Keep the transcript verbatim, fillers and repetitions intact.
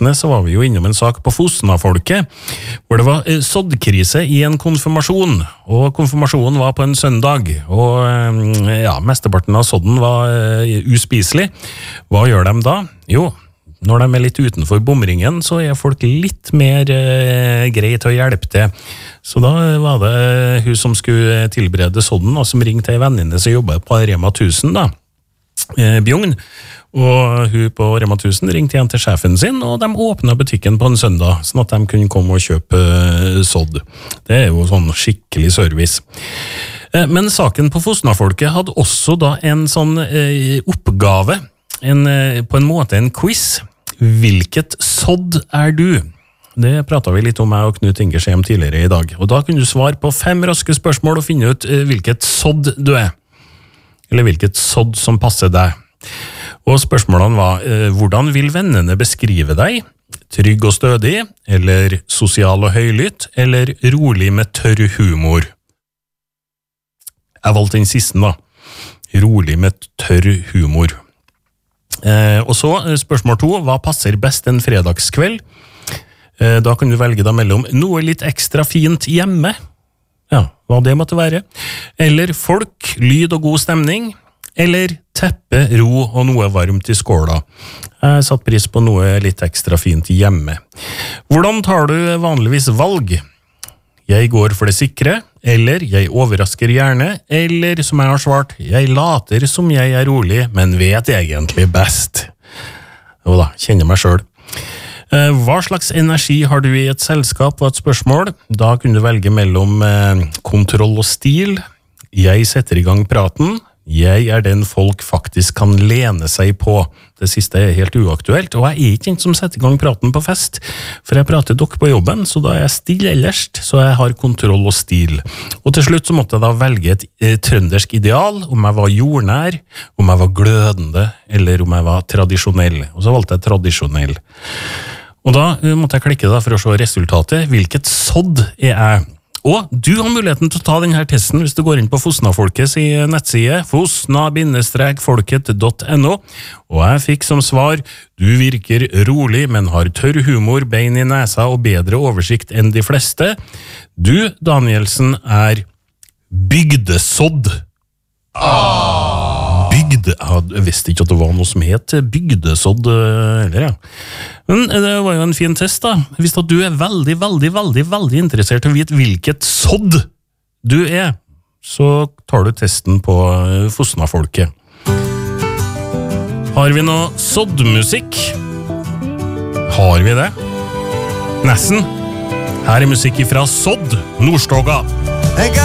Fleksnes så var vi jo innom en sak på Fosna-folket, hvor det var soddkrise i en konfirmasjon, og konfirmasjonen var på en søndag, og ja, mesteparten av sodden var uspiselig. Hva gjør de da? Jo, når de er litt utenfor bomringen, så er folk litt mer eh, grei til å hjelpe til. Så da var det hun som skulle tilberede sodden, og som ringte en venninne som jobbet på Rema tusen da, eh, Bjugn. Og hun på Rema tusen ringte igjen til sjefen sin, og de åpnet butikken på en søndag, sånn at de kunne komme og kjøpe uh, sodd. Det er jo sånn skikkelig service. Uh, men saken på Fosna-folket hadde også da en sånn uh, oppgave, en, uh, på en måte en quiz. Hvilket sodd er du? Det pratet vi litt om jeg og Knut Inge Skjem tidligere i dag, og da kunne du svare på fem raske spørsmål og finne ut uh, hvilket sodd du er. Eller hvilket sodd som passer deg. Og spørsmålene var, eh, hvordan vil vennene beskrive deg? Trygg og stødig, eller sosial og høylytt, eller rolig med tørr humor? Jeg valgte den siste da. Rolig med tørr humor. Eh, og så spørsmål to, hva passer best en fredagskveld? Eh, da kan du velge da mellom noe litt ekstra fint hjemme, ja, hva det måtte være, eller folk, lyd og god stemning, eller teppe, ro og noe varmt i skåla. Jeg satt pris på noe litt ekstra fint hjemme. Hvordan tar du vanligvis valg? Jeg går for det sikre, eller jeg overrasker gjerne, eller som jeg har svart, jeg later som jeg er rolig, men vet egentlig best. Jo da, kjenner meg selv. Hva slags energi har du i et selskap, var et spørsmål. Da kunne du velge mellom kontroll og stil. Jeg setter i gang praten. Jeg er den folk faktisk kan lene seg på. Det siste er helt uaktuelt, og jeg er ikke den som setter i gang praten på fest, for jeg prater dere på jobben, så da er jeg stille ellers, så jeg har kontroll og stil. Og til slutt så måtte jeg da velge et eh, trøndersk ideal, om jeg var jordnær, om jeg var glødende, eller om jeg var tradisjonell. Og så valgte jeg tradisjonell. Og da eh, måtte jeg klikke da for å se resultatet. Hvilket sodd er jeg? Og du har muligheten til å ta denne testen hvis du går inn på Fosna-folkets nettside, fosna folket punktum no, og jeg fikk som svar, du virker rolig, men har tørr humor, bein i nesa og bedre oversikt enn de fleste. Du, Danielsen, er bygdesodd. Ah. Bygde, jeg visste ikke at det var noe som het bygdesodd, eller ja. Men det var jo en fin test da. Hvis at du er veldig, veldig, veldig, veldig interessert i å vite hvilket sodd du er, så tar du testen på Fosna-folket. Har vi noe soddmusikk? Har vi det? Nesten. Her er musikk fra Sodd, Nordstoga.